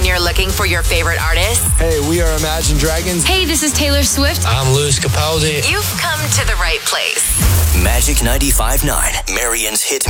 When you're looking for your favorite artists. Hey, we are Imagine Dragons. Hey, this is Taylor Swift. I'm Louis Capaldi. You've come to the right place. Magic 95.9, Marion's hit